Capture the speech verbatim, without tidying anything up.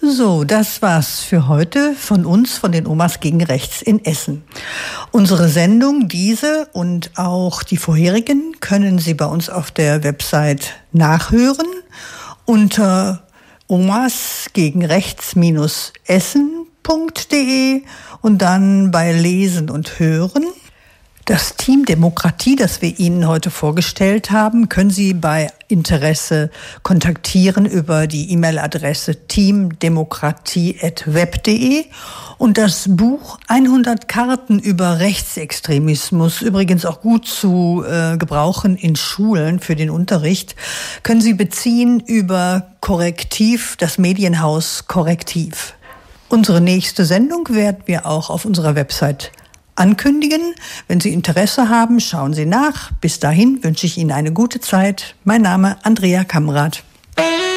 So, das war's für heute von uns, von den Omas gegen Rechts in Essen. Unsere Sendung, diese und auch die vorherigen, können Sie bei uns auf der Website nachhören unter omas gegen rechts essen punkt de und dann bei Lesen und Hören. Das Team Demokratie, das wir Ihnen heute vorgestellt haben, können Sie bei Interesse kontaktieren über die E-Mail-Adresse teamdemokratie at web punkt de und das Buch hundert Karten über Rechtsextremismus, übrigens auch gut zu äh, gebrauchen in Schulen für den Unterricht, können Sie beziehen über Korrektiv, das Medienhaus Korrektiv. Unsere nächste Sendung werden wir auch auf unserer Website ankündigen. Wenn Sie Interesse haben, schauen Sie nach. Bis dahin wünsche ich Ihnen eine gute Zeit. Mein Name Andrea Kamrath.